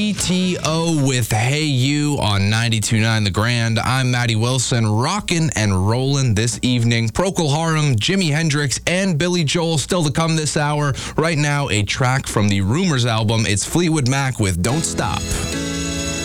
ETO with Hey You on 92.9 The Grand. I'm Maddie Wilson, rockin' and rollin' this evening. Procol Harum, Jimi Hendrix, and Billy Joel still to come this hour. Right now, a track from the Rumors album. It's Fleetwood Mac with Don't Stop.